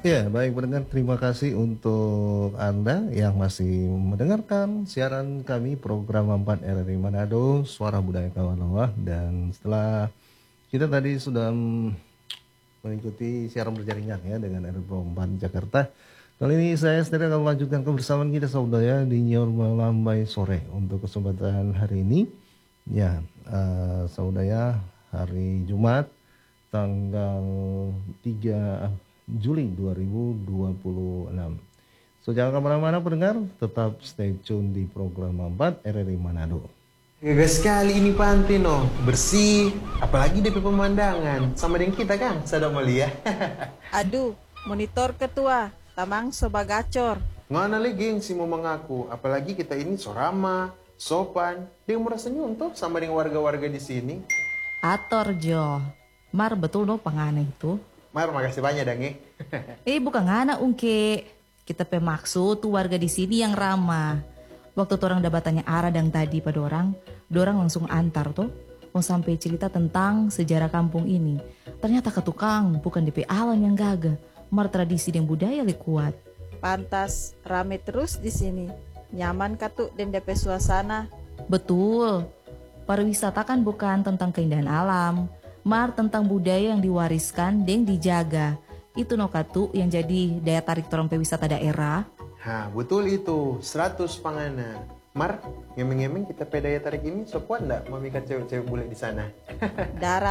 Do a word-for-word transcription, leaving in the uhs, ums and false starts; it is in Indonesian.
Ya, baik pendengar, terima kasih untuk Anda yang masih mendengarkan siaran kami program empat R R I Manado, Suara Budaya Kawalawah. Dan setelah kita tadi sudah mm, mengikuti siaran berjaringan ya dengan R R I empat Jakarta. Kali ini saya sendiri akan melanjutkan kebersamaan kita saudara di Nyor Melambai Sore untuk kesempatan hari ini. Ya, eh, saudara, hari Jumat tanggal tiga Juli dua ribu dua puluh enam. So, jangan kemana-mana pendengar, tetap stay tune di program empat R R I Manado. Gagah sekali ini pantai no, bersih, apalagi D P pemandangan. Sama dengan kita kan, Sada Malia. Aduh, monitor ketua, tamang sobagacor. Mana lagi gengsi mau mengaku, apalagi kita ini sorama, sopan, dia merasa nyontoh sama dengan warga-warga di sini. Ator Jo, Mar betul no pangana itu. Mar, makasih banyak Dange. Eh bukan ngana ungke, kita pemaksud tuh warga di sini yang ramah. Waktu tuh orang udah tanya arah dan tadi pada orang, dorang langsung antar tuh, mau sampai cerita tentang sejarah kampung ini. Ternyata ketukang bukan D P alam yang gagah, mar tradisi dan budaya lebih kuat. Pantas rame terus di sini. Nyaman katuk dan D P suasana. Betul, pariwisata kan bukan tentang keindahan alam, mar tentang budaya yang diwariskan dan dijaga. Itu no katu yang jadi daya tarik orang pewisata daerah. Hah, betul itu, seratus pangana. Mar, ngemeng-ngemeng kita pedaya tarik ini, so kuat nggak memikat cewek-cewek bule di sana? Darah